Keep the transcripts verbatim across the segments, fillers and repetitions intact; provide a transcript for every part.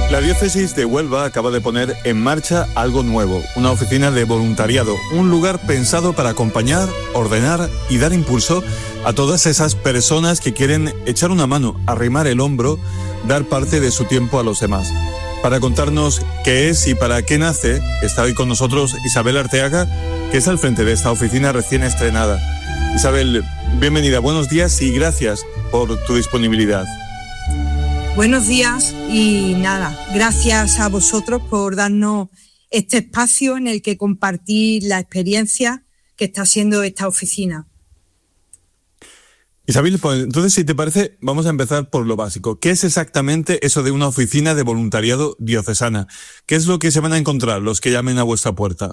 La diócesis de Huelva acaba de poner en marcha algo nuevo, una oficina de voluntariado, un lugar pensado para acompañar, ordenar y dar impulso a todas esas personas que quieren echar una mano, arrimar el hombro, dar parte de su tiempo a los demás. Para contarnos qué es y para qué nace, está hoy con nosotros Isabel Arteaga, que es al frente de esta oficina recién estrenada. Isabel, bienvenida, buenos días y gracias por tu disponibilidad. Buenos días y nada, gracias a vosotros por darnos este espacio en el que compartir la experiencia que está haciendo esta oficina. Isabel, pues entonces, si te parece, vamos a empezar por lo básico. ¿Qué es exactamente eso de una oficina de voluntariado diocesana? ¿Qué es lo que se van a encontrar los que llamen a vuestra puerta?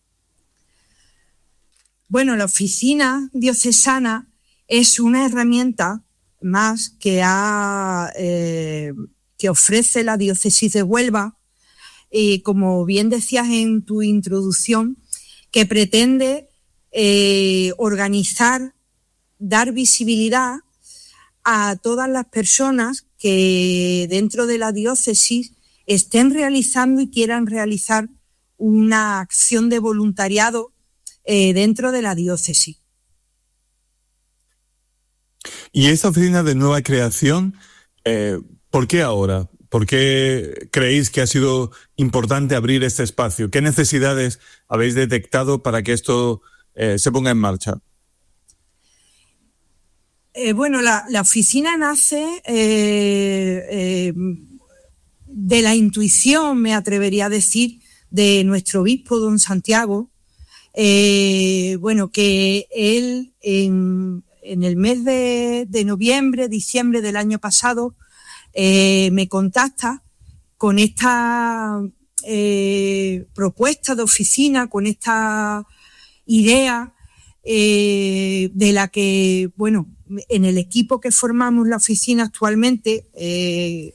Bueno, la oficina diocesana es una herramienta más que, ha, eh, que ofrece la diócesis de Huelva, y como bien decías en tu introducción, que pretende eh, organizar, dar visibilidad a todas las personas que dentro de la diócesis estén realizando y quieran realizar una acción de voluntariado eh, dentro de la diócesis. Y esta oficina de nueva creación, eh, ¿por qué ahora? ¿Por qué creéis que ha sido importante abrir este espacio? ¿Qué necesidades habéis detectado para que esto eh, se ponga en marcha? Eh, bueno, la, la oficina nace eh, eh, de la intuición, me atrevería a decir, de nuestro obispo, don Santiago. Eh, bueno, que él en... En el mes de, de noviembre, diciembre del año pasado, eh, me contacta con esta eh, propuesta de oficina, con esta idea eh, de la que, bueno, en el equipo que formamos la oficina actualmente, eh,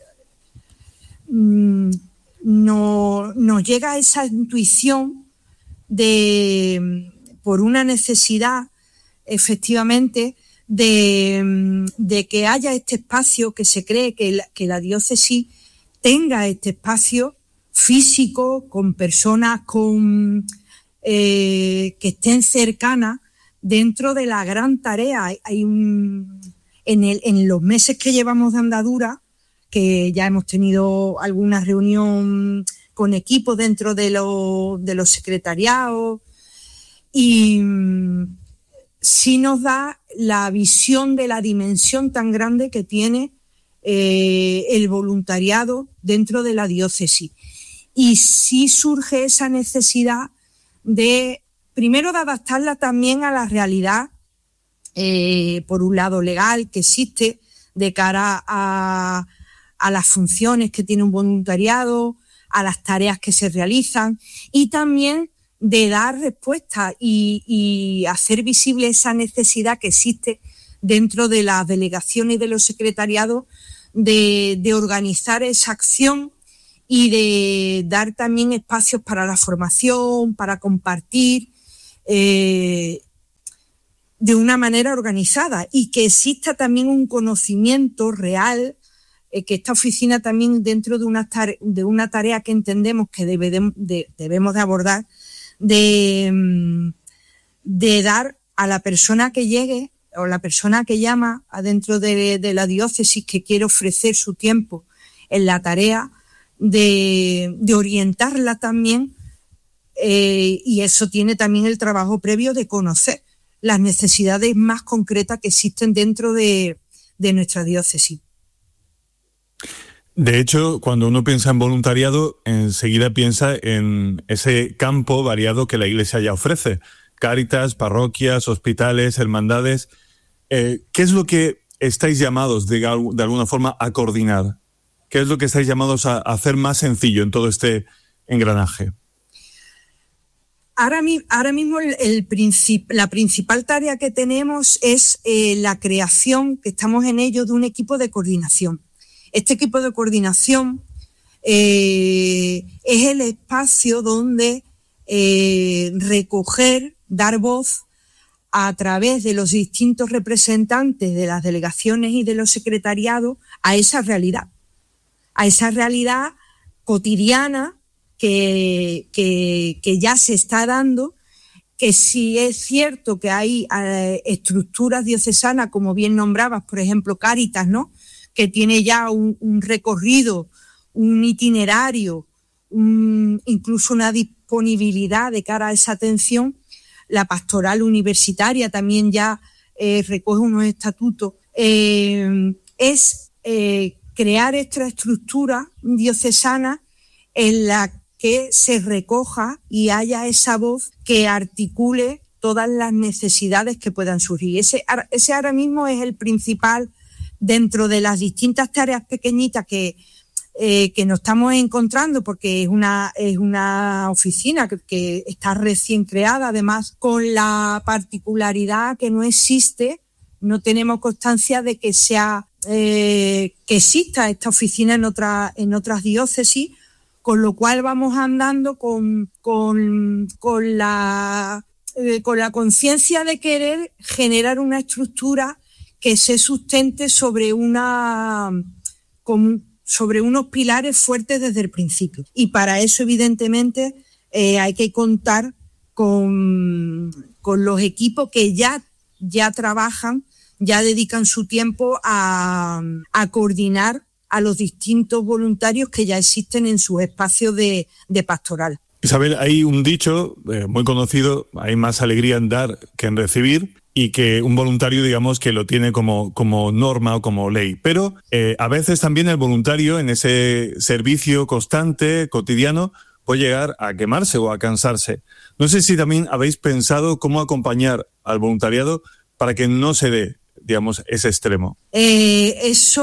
no, nos llega esa intuición de, por una necesidad, efectivamente, de, de que haya este espacio, que se cree que la, que la diócesis tenga este espacio físico con personas con, eh, que estén cercanas dentro de la gran tarea. Hay, hay un, en, el, en los meses que llevamos de andadura, que ya hemos tenido alguna reunión con equipos dentro de, lo, de los secretariados, y sí nos da la visión de la dimensión tan grande que tiene eh, el voluntariado dentro de la diócesis. Y sí surge esa necesidad de, primero, de adaptarla también a la realidad, eh, por un lado legal, que existe de cara a, a las funciones que tiene un voluntariado, a las tareas que se realizan, y también de dar respuesta y, y hacer visible esa necesidad que existe dentro de las delegaciones y de los secretariados de, de organizar esa acción y de dar también espacios para la formación, para compartir eh, de una manera organizada, y que exista también un conocimiento real, eh, que esta oficina también, dentro de una tarea, de una tarea que entendemos que debe de, de, debemos de abordar, De, de dar a la persona que llegue o la persona que llama adentro de, de la diócesis, que quiere ofrecer su tiempo en la tarea, de, de orientarla también, eh, y eso tiene también el trabajo previo de conocer las necesidades más concretas que existen dentro de, de nuestra diócesis. De hecho, cuando uno piensa en voluntariado, enseguida piensa en ese campo variado que la Iglesia ya ofrece. Cáritas, parroquias, hospitales, hermandades. Eh, ¿Qué es lo que estáis llamados, de, de alguna forma, a coordinar? ¿Qué es lo que estáis llamados a, a hacer más sencillo en todo este engranaje? Ahora, ahora mismo el, el princip, la principal tarea que tenemos es eh, la creación, que estamos en ello, de un equipo de coordinación. Este equipo de coordinación eh, es el espacio donde eh, recoger, dar voz a través de los distintos representantes de las delegaciones y de los secretariados a esa realidad, a esa realidad cotidiana que, que, que ya se está dando, que si es cierto que hay eh, estructuras diocesanas, como bien nombrabas, por ejemplo, Cáritas, ¿no?, que tiene ya un, un recorrido, un itinerario, un, incluso una disponibilidad de cara a esa atención. La pastoral universitaria también ya eh, recoge unos estatutos. Eh, es eh, crear esta estructura diocesana en la que se recoja y haya esa voz que articule todas las necesidades que puedan surgir. Ese, ese ahora mismo es el principal, dentro de las distintas tareas pequeñitas que, eh, que nos estamos encontrando, porque es una, es una oficina que, que está recién creada, además con la particularidad que no existe, no tenemos constancia de que sea eh, que exista esta oficina en, otra, en otras diócesis, con lo cual vamos andando con, con, con la, eh, con la conciencia de querer generar una estructura que se sustente sobre, una, con, sobre unos pilares fuertes desde el principio. Y para eso, evidentemente, eh, hay que contar con, con los equipos que ya, ya trabajan, ya dedican su tiempo a, a coordinar a los distintos voluntarios que ya existen en sus espacios de, de pastoral. Isabel, hay un dicho eh, muy conocido: hay más alegría en dar que en recibir, y que un voluntario, digamos, que lo tiene como, como norma o como ley. Pero eh, a veces también el voluntario, en ese servicio constante, cotidiano, puede llegar a quemarse o a cansarse. No sé si también habéis pensado cómo acompañar al voluntariado para que no se dé, digamos, ese extremo. Eh,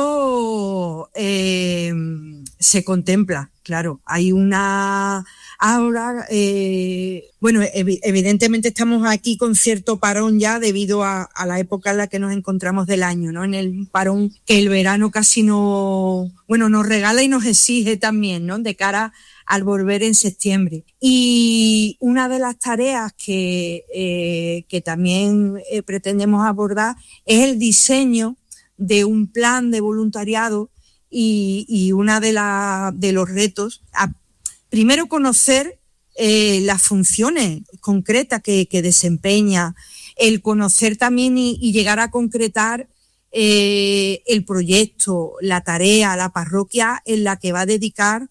eso eh, se contempla, claro. Hay una... Ahora, eh, bueno, ev- evidentemente estamos aquí con cierto parón ya debido a, a la época en la que nos encontramos del año, ¿no? En el parón que el verano casi no, bueno, nos regala y nos exige también, ¿no?, de cara al volver en septiembre. Y una de las tareas que, eh, que también eh, pretendemos abordar es el diseño de un plan de voluntariado y, y una de, la, de los retos, a, primero conocer eh, las funciones concretas que, que desempeña, el conocer también y, y llegar a concretar eh, el proyecto, la tarea, la parroquia en la que va a dedicar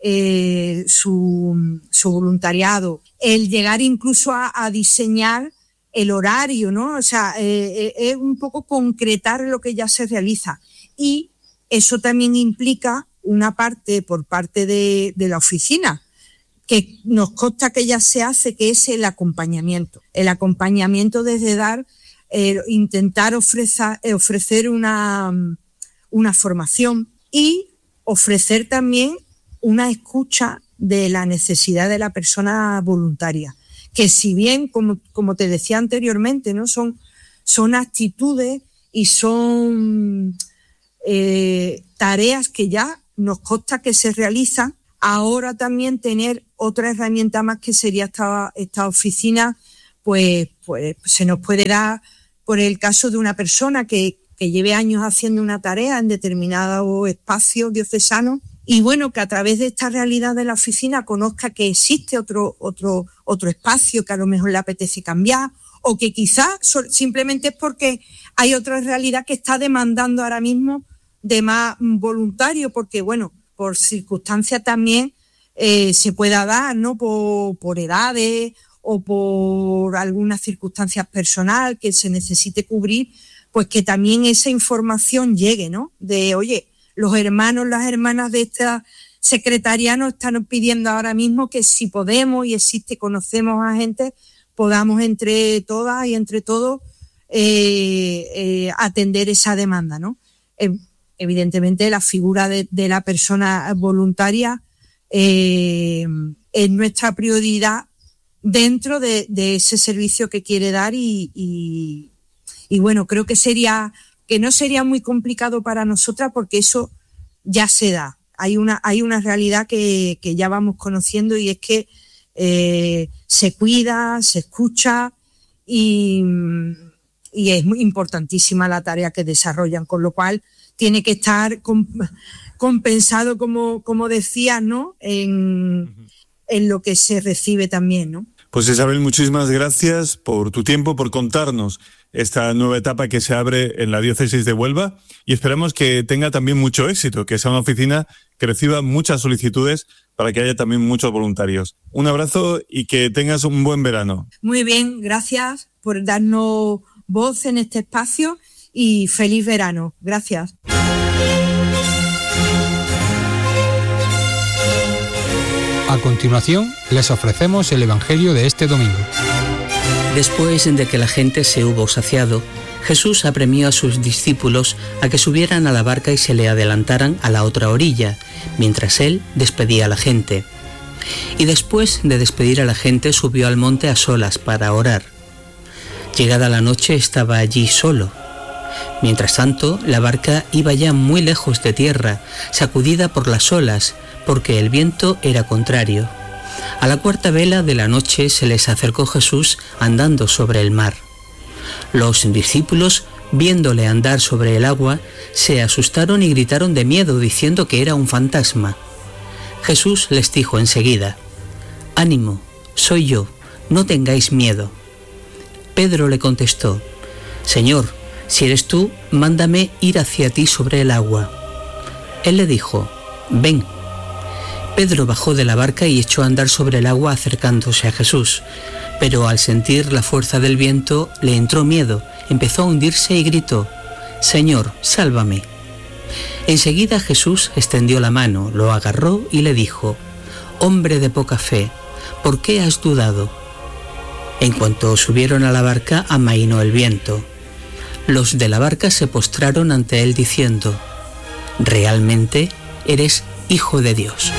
eh, su, su voluntariado, el llegar incluso a, a diseñar el horario, ¿no? O sea, eh, es un poco concretar lo que ya se realiza, y eso también implica una parte por parte de, de la oficina, que nos consta que ya se hace, que es el acompañamiento. El acompañamiento desde dar, eh, intentar ofrecer, eh, ofrecer una, una formación y ofrecer también una escucha de la necesidad de la persona voluntaria, que si bien, como, como te decía anteriormente, ¿no?, son, son actitudes y son eh, tareas que ya nos consta que se realizan. Ahora también tener otra herramienta más, que sería esta, esta oficina, pues, pues se nos puede dar por el caso de una persona que, que lleve años haciendo una tarea en determinado espacio diocesano, y bueno, que a través de esta realidad de la oficina conozca que existe otro, otro, otro espacio que a lo mejor le apetece cambiar, o que quizás simplemente es porque hay otra realidad que está demandando ahora mismo de más voluntarios, porque bueno, por circunstancias también eh, se pueda dar, ¿no?, por, por edades o por algunas circunstancias personales que se necesite cubrir, pues que también esa información llegue, ¿no?, de oye, los hermanos, las hermanas de esta secretaría nos están pidiendo ahora mismo que si podemos y existe, conocemos a gente, podamos entre todas y entre todos eh, eh, atender esa demanda, ¿no? Eh, evidentemente la figura de, de la persona voluntaria eh, es nuestra prioridad dentro de, de ese servicio que quiere dar, y, y, y bueno, creo que sería que no sería muy complicado para nosotras, porque eso ya se da. Hay una, hay una realidad que, que ya vamos conociendo, y es que eh, se cuida, se escucha, y, y es muy importantísima la tarea que desarrollan, con lo cual tiene que estar compensado, como, como decías, ¿no? En, en lo que se recibe también, ¿no? Pues Isabel, muchísimas gracias por tu tiempo, por contarnos esta nueva etapa que se abre en la diócesis de Huelva, y esperamos que tenga también mucho éxito, que sea una oficina que reciba muchas solicitudes para que haya también muchos voluntarios. Un abrazo y que tengas un buen verano. Muy bien, gracias por darnos voz en este espacio y feliz verano. Gracias. A continuación, les ofrecemos el Evangelio de este domingo. Después de que la gente se hubo saciado, Jesús apremió a sus discípulos a que subieran a la barca y se le adelantaran a la otra orilla, mientras él despedía a la gente. Y después de despedir a la gente, subió al monte a solas para orar. Llegada la noche, estaba allí solo. Mientras tanto, la barca iba ya muy lejos de tierra, sacudida por las olas, porque el viento era contrario. A la cuarta vela de la noche se les acercó Jesús andando sobre el mar. Los discípulos, viéndole andar sobre el agua, se asustaron y gritaron de miedo, diciendo que era un fantasma. Jesús les dijo enseguida: «Ánimo, soy yo, no tengáis miedo». Pedro le contestó: «Señor, si eres tú, mándame ir hacia ti sobre el agua». Él le dijo: «Ven». Pedro bajó de la barca y echó a andar sobre el agua acercándose a Jesús, pero al sentir la fuerza del viento le entró miedo, empezó a hundirse y gritó: «Señor, sálvame». Enseguida Jesús extendió la mano, lo agarró y le dijo: «Hombre de poca fe, ¿por qué has dudado?». En cuanto subieron a la barca, amainó el viento. Los de la barca se postraron ante él diciendo: «Realmente eres Hijo de Dios».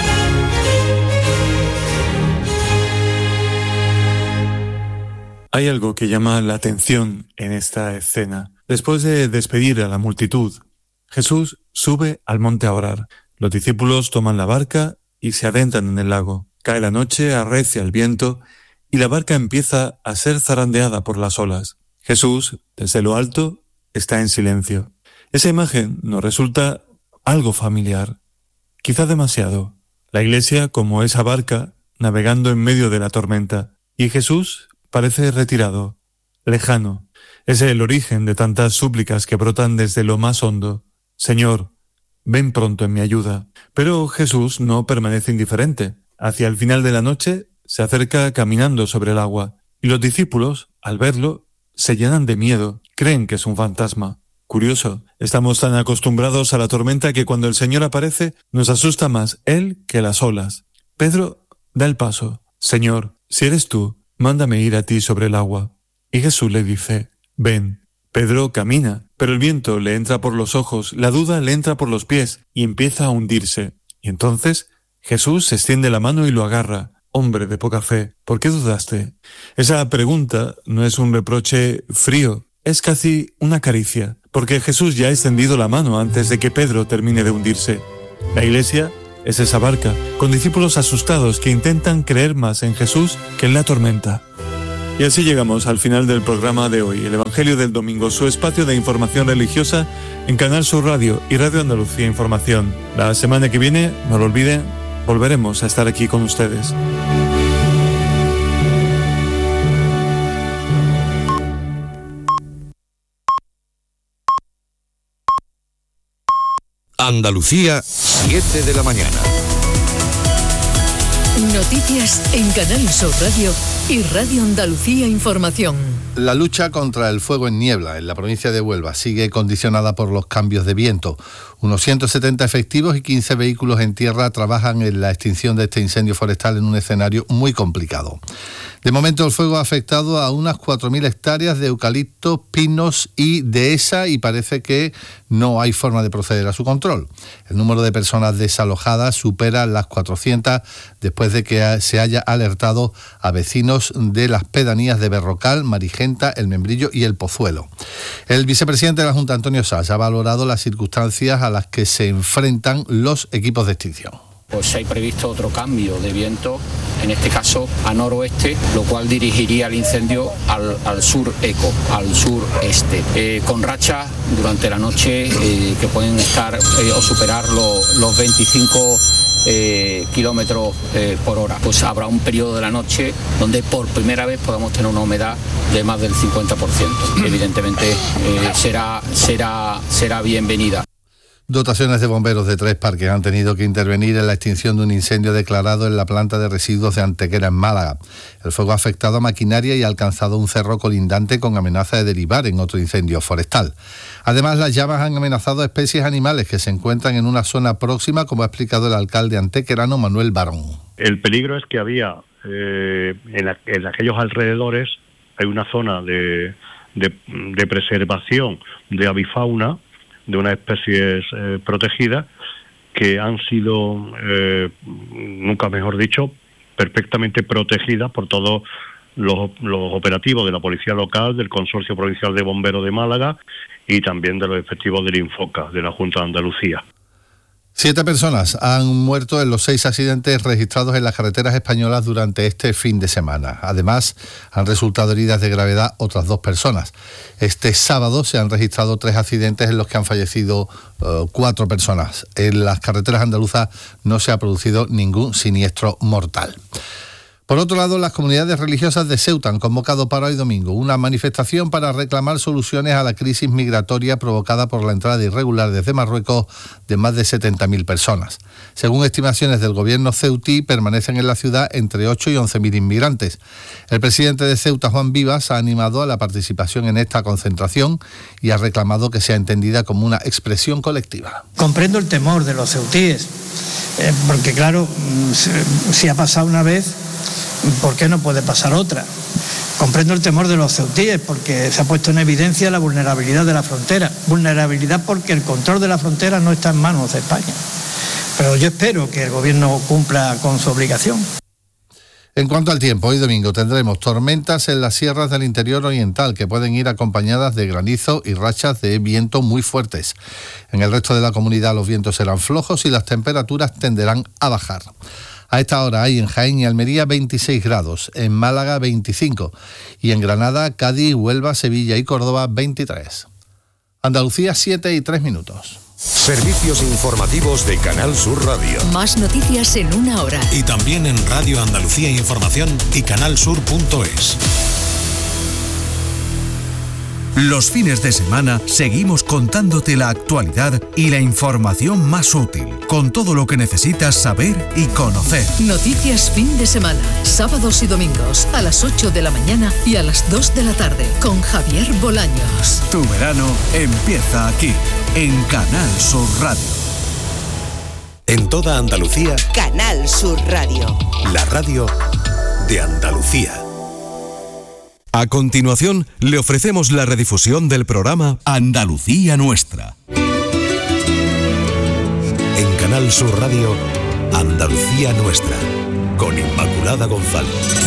Hay algo que llama la atención en esta escena. Después de despedir a la multitud, Jesús sube al monte a orar. Los discípulos toman la barca y se adentran en el lago. Cae la noche, arrecia el viento y la barca empieza a ser zarandeada por las olas. Jesús, desde lo alto, está en silencio. Esa imagen nos resulta algo familiar, quizá demasiado. La Iglesia como esa barca navegando en medio de la tormenta, y Jesús parece retirado, lejano. Es el origen de tantas súplicas que brotan desde lo más hondo. Señor, ven pronto en mi ayuda. Pero Jesús no permanece indiferente. Hacia el final de la noche se acerca caminando sobre el agua, y los discípulos, al verlo, se llenan de miedo, creen que es un fantasma. Curioso, estamos tan acostumbrados a la tormenta que cuando el Señor aparece nos asusta más Él que las olas. Pedro da el paso. Señor, si eres tú, mándame ir a ti sobre el agua. Y Jesús le dice: ven. Pedro camina, pero el viento le entra por los ojos, la duda le entra por los pies y empieza a hundirse. Y entonces Jesús extiende la mano y lo agarra. Hombre de poca fe, ¿por qué dudaste? Esa pregunta no es un reproche frío, es casi una caricia, porque Jesús ya ha extendido la mano antes de que Pedro termine de hundirse. La Iglesia es esa barca, con discípulos asustados que intentan creer más en Jesús que en la tormenta. Y así llegamos al final del programa de hoy, el Evangelio del Domingo, su espacio de información religiosa en Canal Sur Radio y Radio Andalucía Información. La semana que viene, no lo olviden, volveremos a estar aquí con ustedes. Andalucía, siete de la mañana. Noticias en Canal Sur Radio y Radio Andalucía Información. La lucha contra el fuego en niebla en la provincia de Huelva sigue condicionada por los cambios de viento. Unos ciento setenta efectivos y quince vehículos en tierra trabajan en la extinción de este incendio forestal en un escenario muy complicado. De momento el fuego ha afectado a unas cuatro mil hectáreas de eucaliptos, pinos y dehesa y parece que no hay forma de proceder a su control. El número de personas desalojadas supera las cuatrocientas después de que se haya alertado a vecinos de las pedanías de Berrocal, Marigenta, El Membrillo y El Pozuelo. El vicepresidente de la Junta, Antonio Sas, ha valorado las circunstancias a las que se enfrentan los equipos de extinción. Pues hay previsto otro cambio de viento, en este caso a noroeste, lo cual dirigiría el incendio al, al sur eco, al sureste, eh, con rachas durante la noche eh, que pueden estar eh, o superar lo, los veinticinco eh, kilómetros eh, por hora. Pues habrá un periodo de la noche donde por primera vez podamos tener una humedad de más del cincuenta por ciento. Evidentemente eh, será, será, será bienvenida. Dotaciones de bomberos de tres parques han tenido que intervenir en la extinción de un incendio declarado en la planta de residuos de Antequera, en Málaga. El fuego ha afectado a maquinaria y ha alcanzado un cerro colindante con amenaza de derivar en otro incendio forestal. Además, las llamas han amenazado a especies animales que se encuentran en una zona próxima, como ha explicado el alcalde antequerano Manuel Barón. El peligro es que había eh, en, la, en aquellos alrededores hay una zona de, de, de preservación de avifauna, de unas especies eh, protegidas que han sido, eh, nunca mejor dicho, perfectamente protegidas por todos los, los operativos de la Policía Local, del Consorcio Provincial de Bomberos de Málaga y también de los efectivos del INFOCA, de la Junta de Andalucía. Siete personas han muerto en los seis accidentes registrados en las carreteras españolas durante este fin de semana. Además, han resultado heridas de gravedad otras dos personas. Este sábado se han registrado tres accidentes en los que han fallecido uh, cuatro personas. En las carreteras andaluzas no se ha producido ningún siniestro mortal. Por otro lado, las comunidades religiosas de Ceuta han convocado para hoy domingo una manifestación para reclamar soluciones a la crisis migratoria provocada por la entrada irregular desde Marruecos de más de setenta mil personas. Según estimaciones del gobierno ceutí, permanecen en la ciudad entre ocho y once mil inmigrantes. El presidente de Ceuta, Juan Vivas, ha animado a la participación en esta concentración y ha reclamado que sea entendida como una expresión colectiva. Comprendo el temor de los ceutíes, eh, porque claro, si ha pasado una vez, ¿por qué no puede pasar otra? Comprendo el temor de los ceutíes porque se ha puesto en evidencia la vulnerabilidad de la frontera. Vulnerabilidad porque el control de la frontera no está en manos de España. Pero yo espero que el gobierno cumpla con su obligación. En cuanto al tiempo, hoy domingo tendremos tormentas en las sierras del interior oriental que pueden ir acompañadas de granizo y rachas de viento muy fuertes. En el resto de la comunidad los vientos serán flojos y las temperaturas tenderán a bajar. A esta hora hay en Jaén y Almería veintiséis grados, en Málaga veinticinco y en Granada, Cádiz, Huelva, Sevilla y Córdoba veintitrés. Andalucía siete y tres minutos. Servicios informativos de Canal Sur Radio. Más noticias en una hora. Y también en Radio Andalucía Información y canalsur punto es. Los fines de semana seguimos contándote la actualidad y la información más útil, con todo lo que necesitas saber y conocer. Noticias fin de semana, sábados y domingos, a las ocho de la mañana y a las dos de la tarde, con Javier Bolaños. Tu verano empieza aquí, en Canal Sur Radio. En toda Andalucía, Canal Sur Radio. La radio de Andalucía. A continuación, le ofrecemos la redifusión del programa Andalucía Nuestra. En Canal Sur Radio, Andalucía Nuestra, con Inmaculada González.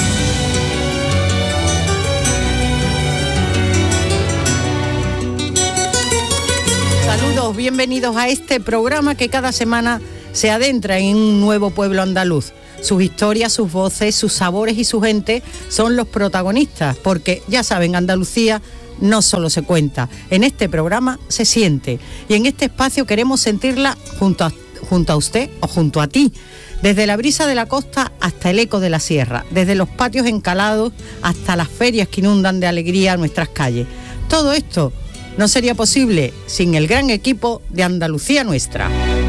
Saludos, bienvenidos a este programa que cada semana se adentra en un nuevo pueblo andaluz. Sus historias, sus voces, sus sabores y su gente son los protagonistas, porque ya saben, Andalucía no solo se cuenta, en este programa se siente, y en este espacio queremos sentirla junto a, junto a usted o junto a ti, desde la brisa de la costa hasta el eco de la sierra, desde los patios encalados hasta las ferias que inundan de alegría nuestras calles. Todo esto no sería posible sin el gran equipo de Andalucía Nuestra.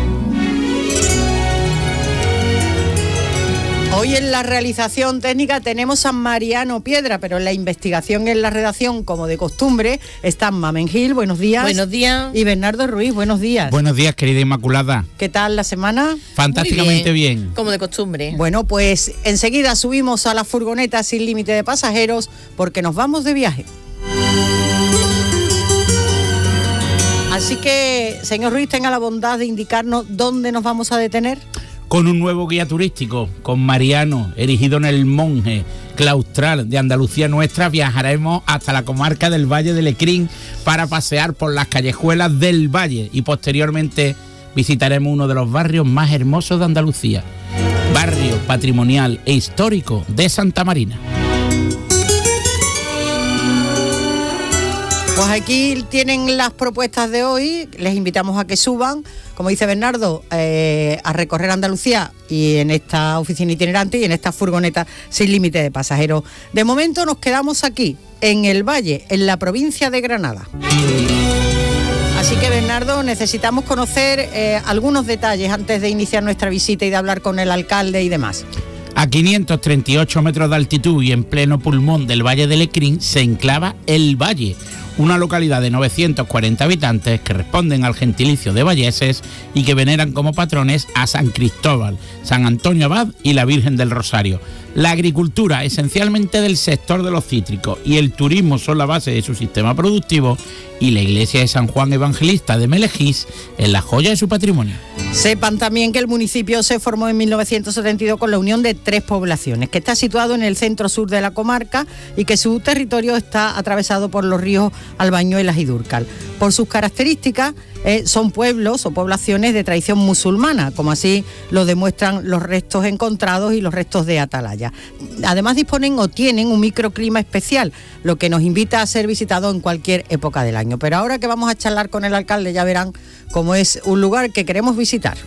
Hoy en la realización técnica tenemos a Mariano Piedra, pero en la investigación en la redacción, como de costumbre, están Mamen Gil, buenos días. Buenos días. Y Bernardo Ruiz, buenos días. Buenos días, querida Inmaculada. ¿Qué tal la semana? Fantásticamente bien. bien. Como de costumbre. Bueno, pues enseguida subimos a la furgoneta sin límite de pasajeros porque nos vamos de viaje. Así que, señor Ruiz, tenga la bondad de indicarnos dónde nos vamos a detener. Con un nuevo guía turístico, con Mariano, erigido en el Monje Claustral de Andalucía Nuestra, viajaremos hasta la comarca del Valle de Lecrín para pasear por las callejuelas del Valle y posteriormente visitaremos uno de los barrios más hermosos de Andalucía, barrio patrimonial e histórico de Santa Marina. Pues aquí tienen las propuestas de hoy, les invitamos a que suban, como dice Bernardo, eh, a recorrer Andalucía y en esta oficina itinerante y en esta furgoneta sin límite de pasajeros. De momento nos quedamos aquí, en el Valle, en la provincia de Granada. Así que, Bernardo, necesitamos conocer eh, algunos detalles antes de iniciar nuestra visita y de hablar con el alcalde y demás. A quinientos treinta y ocho metros de altitud y en pleno pulmón del Valle de Lecrín se enclava El Valle, una localidad de novecientos cuarenta habitantes que responden al gentilicio de valleses y que veneran como patrones a San Cristóbal, San Antonio Abad y la Virgen del Rosario. La agricultura, esencialmente del sector de los cítricos, y el turismo son la base de su sistema productivo, y la iglesia de San Juan Evangelista de Melejís es la joya de su patrimonio. Sepan también que el municipio se formó en mil novecientos setenta y dos con la unión de tres poblaciones, que está situado en el centro-sur de la comarca y que su territorio está atravesado por los ríos Albañuelas y Dúrcal. Por sus características, eh, son pueblos o poblaciones de tradición musulmana, como así lo demuestran los restos encontrados y los restos de atalaya. Además disponen o tienen un microclima especial, lo que nos invita a ser visitado en cualquier época del año. Pero ahora que vamos a charlar con el alcalde, ya verán cómo es un lugar que queremos visitar.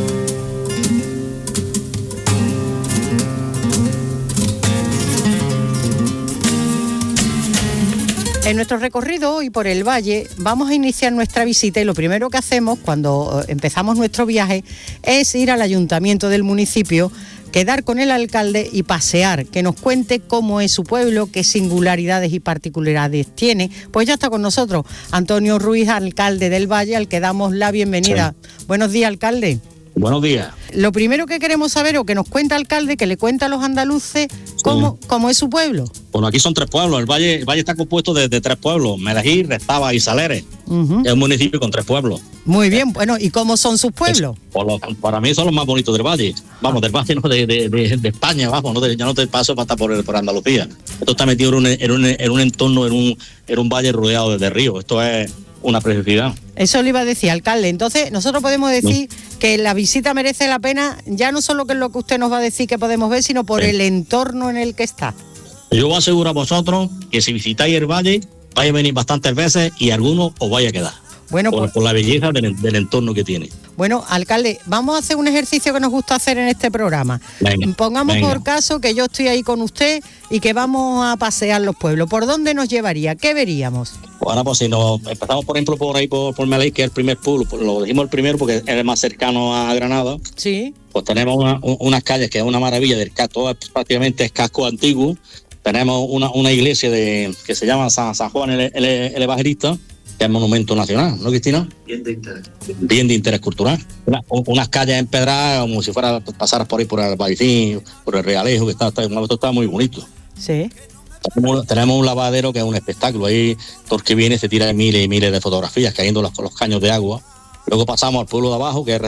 En nuestro recorrido hoy por el Valle vamos a iniciar nuestra visita y lo primero que hacemos cuando empezamos nuestro viaje es ir al ayuntamiento del municipio, quedar con el alcalde y pasear, que nos cuente cómo es su pueblo, qué singularidades y particularidades tiene. Pues ya está con nosotros Antonio Ruiz, alcalde del Valle, al que damos la bienvenida. Sí. Buenos días, alcalde. Buenos días. Lo primero que queremos saber, o que nos cuenta el alcalde, que le cuenta a los andaluces, cómo, sí. cómo es su pueblo. Bueno, aquí son tres pueblos. El Valle, el Valle está compuesto de, de tres pueblos: Melejís, Restava y Saleres. Uh-huh. Es un municipio con tres pueblos. Muy bien. Bueno, ¿y cómo son sus pueblos? Es, lo, para mí son los más bonitos del Valle. Vamos, del Valle, no de, de, de, de España, vamos, no de, ya no te paso para estar por, por Andalucía. Esto está metido en un, en un, en un entorno, en un, en un valle rodeado de, de ríos. Esto es una preciosidad. Eso le iba a decir, alcalde. Entonces, nosotros podemos decir no. que la visita merece la pena, ya no solo que es lo que usted nos va a decir que podemos ver, sino por sí. el entorno en el que está. Yo os aseguro a vosotros que si visitáis el Valle, vais a venir bastantes veces y algunos os vais a quedar. Bueno, por, pues, por la belleza del, del entorno que tiene. Bueno, alcalde, vamos a hacer un ejercicio que nos gusta hacer en este programa. Venga, Pongamos venga. por caso que yo estoy ahí con usted y que vamos a pasear los pueblos. ¿Por dónde nos llevaría? ¿Qué veríamos? Bueno, pues si nos empezamos, por ejemplo, por ahí, por, por Melejís, que es el primer pueblo, lo dijimos el primero porque es el más cercano a Granada. Sí. Pues tenemos una, unas calles que es una maravilla, del todo es, prácticamente es casco antiguo. Tenemos una, una iglesia de que se llama San, San Juan el, el, el Evangelista, que es monumento nacional, ¿no, Cristina? Bien de interés. Bien de interés cultural. Una, unas calles empedradas, como si fuera pasaras por ahí por el Baicín, por el Realejo, que está, está, esto está muy bonito. Sí. Tenemos, tenemos un lavadero que es un espectáculo. Ahí, todo el que viene se tira miles y miles de fotografías cayendo los, los caños de agua. Luego pasamos al pueblo de abajo, que es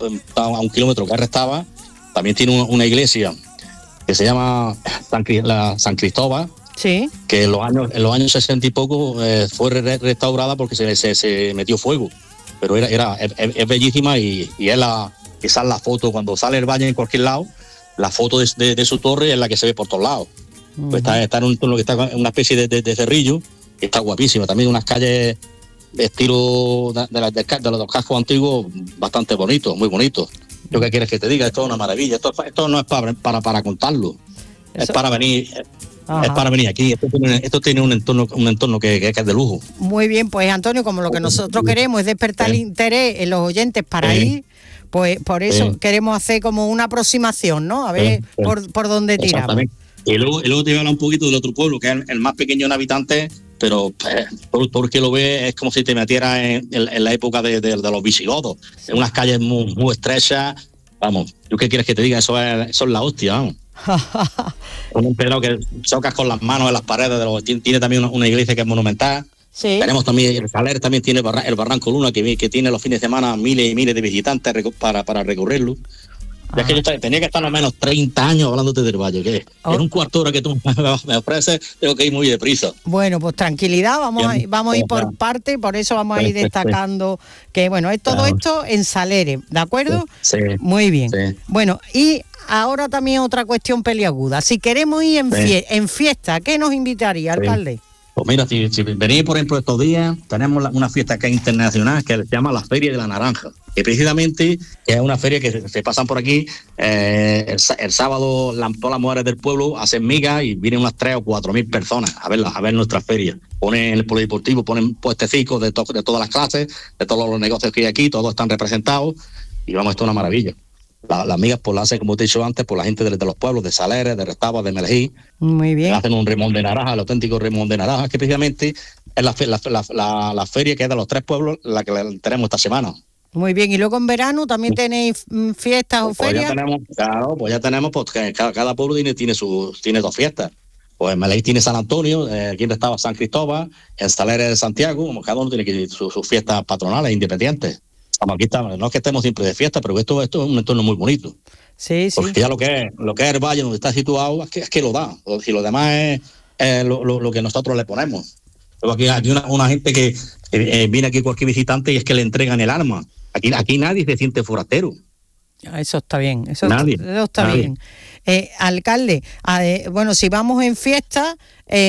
a un kilómetro que restaba. También tiene una, una iglesia que se llama San, la, San Cristóbal. Sí. Que en los años, en los años sesenta y poco eh, fue re restaurada porque se, se, se metió fuego. Pero era, era es, es bellísima y, y es la, esa es la foto, cuando sale el Valle en cualquier lado, la foto de, de, de su torre es la que se ve por todos lados. Uh-huh. Pues está, está en un lo que está en una especie de, de, de cerrillo, que está guapísima. También unas calles de estilo de, de, de, de los cascos antiguos bastante bonitos, muy bonitos. ¿Yo qué quieres que te diga? Esto es una maravilla. Esto, esto no es para, para, para contarlo. Eso... Es para venir... Ajá. Es para venir aquí. Esto tiene, esto tiene un entorno, un entorno que, que, que es de lujo. Muy bien, pues Antonio, como lo que nosotros queremos es despertar el interés en los oyentes para sí. ir, pues por eso sí. queremos hacer como una aproximación, ¿no? A ver sí. por, por dónde tiramos. Y luego, y luego te voy a hablar un poquito del otro pueblo, que es el, el más pequeño en habitantes, pero eh, todo, todo el que lo ve es como si te metieras en, en, en la época de, de, de los visigodos. Sí. En unas calles muy, muy estrechas. Vamos, ¿tú qué quieres que te diga? Eso es, eso es la hostia, vamos. Un empedrado que chocas con las manos en las paredes de los, tiene, tiene también una, una iglesia que es monumental. Sí. Tenemos también el Saler, también tiene el Barranco Luna, que, que tiene los fines de semana miles y miles de visitantes para, para recorrerlo. Ya que yo tenía que estar al menos treinta años hablándote del Valle, que oh. en un cuarto de hora que tú me ofreces, tengo que ir muy deprisa. Bueno, pues tranquilidad, vamos a, vamos a ir por parte, por eso vamos a ir destacando que, bueno, es todo esto en Salere, ¿de acuerdo? Sí. Muy bien. Sí. Bueno, y ahora también otra cuestión peliaguda. Si queremos ir en, fie- en fiesta, ¿qué nos invitaría, sí. alcalde? Pues mira, si, si venís, por ejemplo, estos días, tenemos la, una fiesta que es internacional que se llama la Feria de la Naranja, que precisamente es una feria que se, se pasan por aquí, eh, el, el sábado la, todas las mujeres del pueblo hacen migas y vienen unas tres o cuatro mil personas a verlas, a ver nuestra feria. Ponen el polideportivo, ponen puestecitos de, to, de todas las clases, de todos los negocios que hay aquí, todos están representados y vamos, esto es una maravilla. La, las migas pues las hacen, como te he dicho antes, por la gente de, de los pueblos, de Salere, de Restava, de Melejí. Muy bien. Hacen un remón de naranja, el auténtico remón de naranja, que precisamente es la, la, la, la, la feria que es de los tres pueblos, la que tenemos esta semana. Muy bien, y luego en verano también tenéis fiestas o pues ferias. Ya tenemos, claro, pues ya tenemos, pues cada, cada pueblo tiene, tiene, su, tiene dos fiestas. Pues en Melejí tiene San Antonio, eh, aquí estaba San Cristóbal, en Salere de Santiago, como cada uno tiene que sus su fiestas patronales independientes. Aquí estamos, no es que estemos siempre de fiesta, pero esto, esto es un entorno muy bonito. Sí, sí. Porque ya lo que es, lo que es el valle donde está situado, es que, es que lo da. Si lo demás es eh, lo, lo, lo que nosotros le ponemos. Luego aquí hay una, una gente que eh, viene aquí cualquier visitante y es que le entregan el arma. Aquí, aquí nadie se siente forastero. Eso está bien, eso, nadie, está, eso está nadie. bien. Eh, alcalde, eh, bueno, si vamos en fiesta,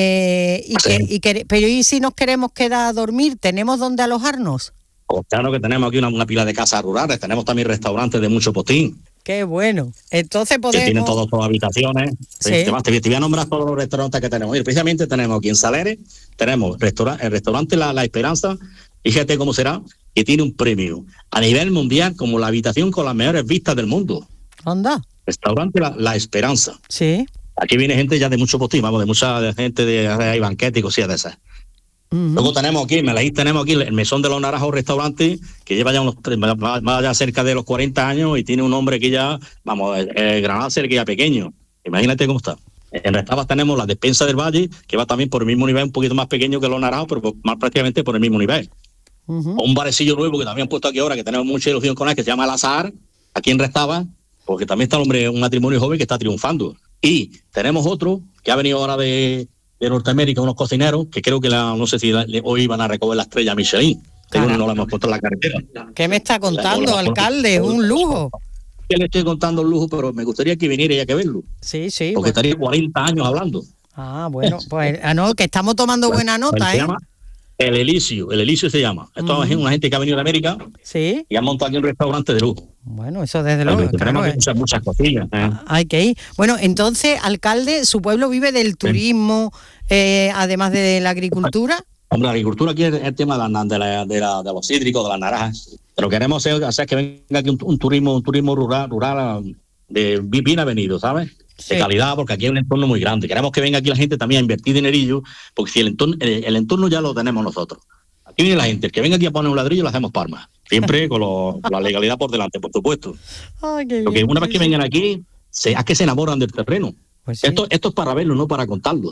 eh, y sí. que, y que, pero ¿y si nos queremos quedar a dormir? ¿Tenemos dónde alojarnos? Pues claro que tenemos aquí una, una pila de casas rurales, tenemos también restaurantes de mucho postín. Qué bueno. Entonces podemos... Que tienen todas las habitaciones. Sí. Te, te, te voy a nombrar todos los restaurantes que tenemos. Y precisamente tenemos aquí en Salere, tenemos restaura, el restaurante La, la Esperanza, fíjate cómo será, que tiene un premio a nivel mundial como la habitación con las mejores vistas del mundo. ¿Anda? Restaurante La, la Esperanza. Sí. Aquí viene gente ya de mucho postín, vamos, de mucha gente de, hay banquetes y cosillas de esas. Uh-huh. Luego tenemos aquí, en Melejí tenemos aquí el Mesón de los Naranjos restaurante, que lleva ya unos va ya cerca de los cuarenta años y tiene un nombre que ya, vamos, el, el Granada que ya pequeño. Imagínate cómo está. En Restava tenemos la Despensa del Valle, que va también por el mismo nivel, un poquito más pequeño que los Naranjos, pero más prácticamente por el mismo nivel. Uh-huh. Un barecillo nuevo que también han puesto aquí ahora, que tenemos mucha ilusión con él, que se llama El Azahar, aquí en Restava, porque también está el hombre, un matrimonio joven que está triunfando. Y tenemos otro que ha venido ahora de... de Norteamérica, unos cocineros, que creo que la, no sé si la, hoy van a recoger la estrella Michelin, que uno no la hemos puesto en la carretera. ¿Qué me está contando, la, alcalde? Un lujo. Que le estoy contando un lujo, pero me gustaría que viniera y hay que verlo. Sí, sí. Porque bueno. estaría cuarenta años hablando. Ah, bueno, pues ah, no, que estamos tomando bueno, buena nota, se ¿eh? llama El Elicio, El Elicio se llama. Esto uh-huh. es una gente que ha venido de América, sí, y ha montado aquí un restaurante de lujo. Bueno, eso desde luego. Claro, tenemos claro, muchas, muchas cosillas. ¿eh? Hay que ir. Bueno, entonces, alcalde, ¿su pueblo vive del turismo, eh, además de la agricultura? Hombre, la agricultura aquí es el tema de, la, de, la, de, la, de los cítricos, de las naranjas. Pero queremos hacer, hacer que venga aquí un, un turismo, un turismo rural, rural de bien avenido, ¿sabes? Sí. De calidad, porque aquí hay un entorno muy grande. Queremos que venga aquí la gente también a invertir dinerillo, porque si el entorno, el, el entorno ya lo tenemos nosotros. Aquí viene la gente, el que venga aquí a poner un ladrillo lo hacemos palmas. Siempre con, lo, con la legalidad por delante, por supuesto. Ay, qué porque bien, una vez que vengan aquí, se, es que se enamoran del terreno. Pues sí. esto, esto es para verlo, no para contarlo.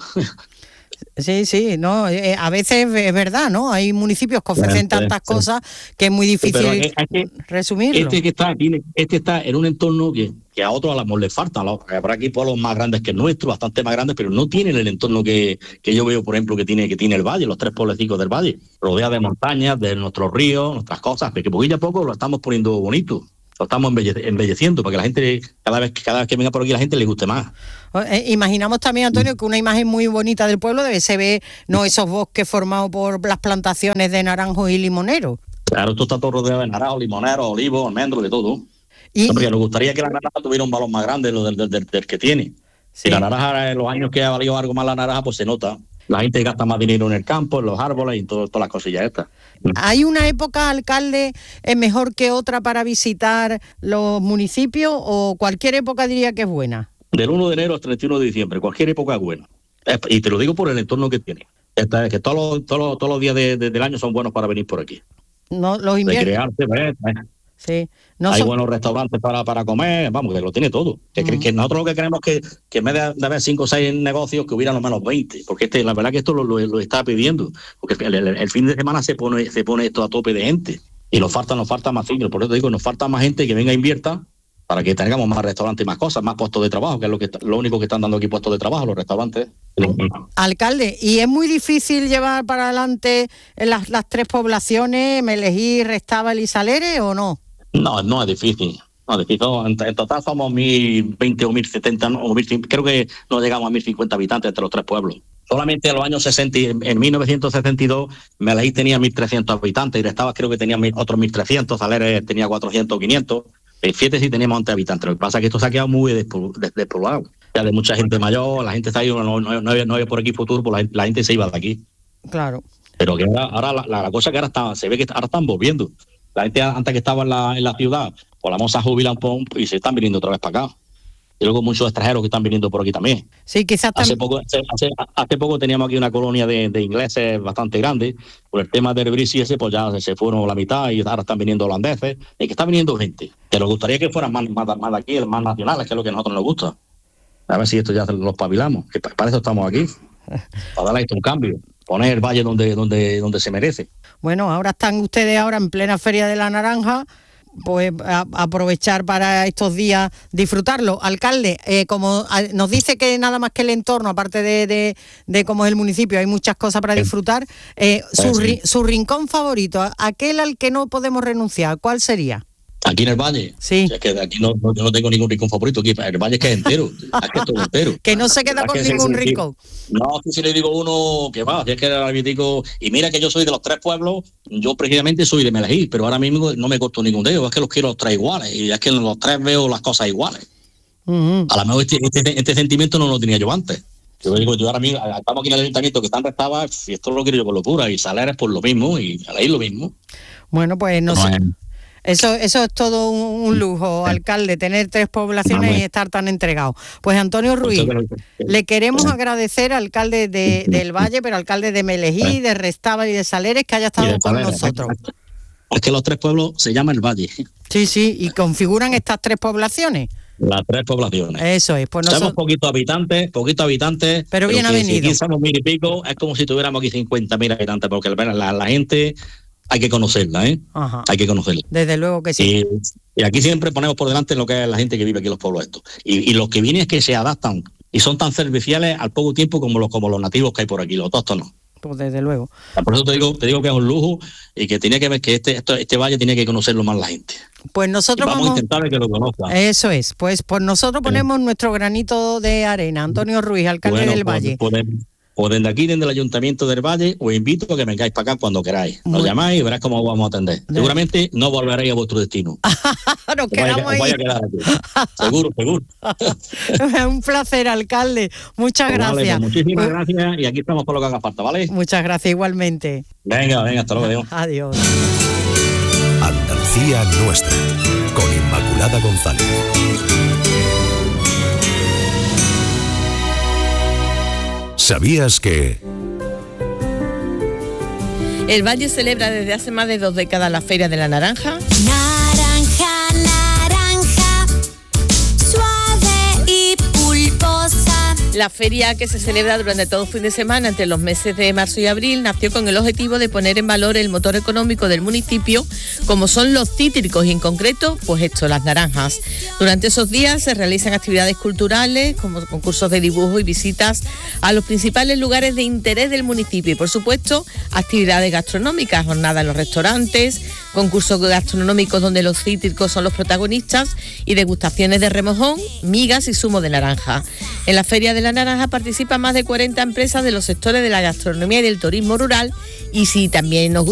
Sí, sí, no, eh, a veces es verdad, ¿no? Hay municipios que ofrecen sí, tantas sí. cosas que es muy difícil sí, es, es que resumirlo. Este que está aquí, este está en un entorno que, que a otros a lo mejor les falta. Habrá aquí pueblos más grandes que el nuestro, bastante más grandes, pero no tienen el entorno que, que yo veo, por ejemplo, que tiene, que tiene el valle, los tres pueblecicos del valle, rodeados de montañas, de nuestros ríos, nuestras cosas, porque poquito a poco lo estamos poniendo bonito. Lo estamos embelle- embelleciendo para que la gente, cada vez, cada vez que venga por aquí, la gente le guste más. Eh, imaginamos también, Antonio, que una imagen muy bonita del pueblo debe se ve, no esos bosques formados por las plantaciones de naranjos y limoneros. Claro, esto está todo rodeado de naranjos, limoneros, olivos, almendros, de todo. Y, porque nos gustaría que la naranja tuviera un valor más grande del, del, del, del que tiene. Sí. Si la naranja, en los años que ha valido algo más la naranja, pues se nota. La gente gasta más dinero en el campo, en los árboles y en todo, todas las cosillas estas. ¿Hay una época, alcalde, es mejor que otra para visitar los municipios o cualquier época diría que es buena? Del uno de enero al treinta y uno de diciembre, cualquier época es buena. Y te lo digo por el entorno que tiene. Esta, que todos los, todos los, todos los días de, de, del año son buenos para venir por aquí. No, los inviernos. De crearse, ¿ves? Sí. No hay son... buenos restaurantes para, para comer, vamos, que lo tiene todo. Que, uh-huh. que nosotros lo que queremos es que, que en vez de, de haber cinco o seis negocios, que hubiera al menos veinte, porque este, la verdad que esto lo, lo, lo está pidiendo, porque el, el, el fin de semana se pone se pone esto a tope de gente, y nos falta, nos falta más cine, por eso te digo, nos falta más gente que venga e invierta, para que tengamos más restaurantes y más cosas, más puestos de trabajo, que es lo que lo único que están dando aquí, puestos de trabajo, los restaurantes. Alcalde, ¿y es muy difícil llevar para adelante las, las tres poblaciones, Melejí, Restábal y Saleres, o no? No, no es difícil. No, es difícil. En, en total somos mil veinte o mil setenta, o mil, creo que no llegamos a mil cincuenta habitantes entre los tres pueblos. Solamente en los años sesenta, en mil novecientos sesenta y dos, Melejí tenía mil trescientos habitantes, y Restábal creo que tenía otros mil trescientos, Saleres tenía cuatrocientos o quinientos. Fíjate si teníamos antes habitantes. Lo que pasa es que esto se ha quedado muy despoblado. Ya de mucha gente mayor, la gente está ahí, no, no, no, había, no había por aquí futuro, pues la, la gente se iba de aquí. Claro. Pero que ahora, ahora la, la cosa que ahora está, se ve que ahora están volviendo. La gente antes que estaba en la, en la ciudad, pues la vamos a jubilar un poco y se están viniendo otra vez para acá. Y luego muchos extranjeros que están viniendo por aquí también. Sí, quizás también. Hace poco, hace, hace poco teníamos aquí una colonia de, de ingleses bastante grande. Por el tema del Brexit ese, pues ya se fueron la mitad y ahora están viniendo holandeses. Y que está viniendo gente. Que nos gustaría que fueran más, más, más de aquí, más nacionales, que es lo que a nosotros nos gusta. A ver si esto ya los pavilamos. Que para eso estamos aquí. Para darle esto un cambio. Poner el valle donde, donde, donde se merece. Bueno, ahora están ustedes ahora en plena Feria de la Naranja, pues a, aprovechar para estos días disfrutarlo. Alcalde, eh, como a, nos dice que nada más que el entorno, aparte de, de, de cómo es el municipio, hay muchas cosas para disfrutar, eh, su, ri, su rincón favorito, aquel al que no podemos renunciar, ¿cuál sería? Aquí en el Valle. Sí. Es que aquí no, no, yo no tengo ningún rincón favorito. Aquí el Valle es que es entero. Es que es todo entero. Que no se queda con ningún rincón. No, si le digo uno que va, si es que era digo, y mira que yo soy de los tres pueblos, yo precisamente soy de Melejí, pero ahora mismo no me corto ningún dedo, es que los quiero los tres iguales, y es que en los tres veo las cosas iguales. Uh-huh. A lo mejor este, este, este sentimiento no lo tenía yo antes. Yo digo, yo ahora mismo, estamos aquí en el ayuntamiento que están restadas, y esto lo quiero yo con locura, y Saleres por lo mismo, y Melejí lo mismo. Bueno, pues no, no sé. Es... Eso, eso es todo un, un lujo, alcalde, tener tres poblaciones Vamos. y estar tan entregado. Pues Antonio Ruiz, le queremos agradecer, alcalde de, del Valle, pero alcalde de Melejí, de Restábal y de Saleres, que haya estado con nosotros. Es que los tres pueblos se llaman el Valle. Sí, sí, y configuran estas tres poblaciones. Las tres poblaciones. Eso es. Pues nosotros... Somos poquitos habitantes, poquitos habitantes. Pero bien avenidos. Si aquí somos mil y pico, es como si tuviéramos aquí cincuenta mil habitantes, porque la, la gente... hay que conocerla, ¿eh? Ajá. Hay que conocerla. Desde luego que sí. Y, y aquí siempre ponemos por delante lo que es la gente que vive aquí en los pueblos estos. Y, y los que vienen es que se adaptan y son tan serviciales al poco tiempo como los, como los nativos que hay por aquí, los autóctonos. Pues desde luego. Por eso te digo, te digo que es un lujo y que tiene que ver que este, esto, este valle tiene que conocerlo más la gente. Pues nosotros vamos, vamos a intentar que lo conozcan. Eso es. Pues, pues nosotros ponemos eh. nuestro granito de arena. Antonio Ruiz, alcalde bueno, del pues, Valle. Podemos. O desde aquí, desde el Ayuntamiento del Valle, os invito a que vengáis para acá cuando queráis. Nos Muy... llamáis y verás cómo os vamos a atender. De... Seguramente no volveréis a vuestro destino. Nos quedamos vaya, ahí. Vaya a quedar aquí. Seguro, seguro. Un placer, alcalde. Muchas pues gracias. Vale, pues muchísimas gracias y aquí estamos por lo que haga falta, ¿vale? Muchas gracias igualmente. Venga, venga, hasta luego. Adiós. Andalucía nuestra, con Inmaculada González. ¿Sabías que...? El Valle celebra desde hace más de dos décadas la Feria de la Naranja. Naranja, naranja, suave y pulposa. La feria, que se celebra durante todo fin de semana entre los meses de marzo y abril, nació con el objetivo de poner en valor el motor económico del municipio, como son los cítricos y en concreto, pues esto, las naranjas. Durante esos días se realizan actividades culturales, como concursos de dibujo y visitas a los principales lugares de interés del municipio y, por supuesto, actividades gastronómicas, jornadas en los restaurantes, concursos gastronómicos donde los cítricos son los protagonistas y degustaciones de remojón, migas y zumo de naranja. En la Feria de la Naranja participan más de cuarenta empresas de los sectores de la gastronomía y del turismo rural, y si también nos gusta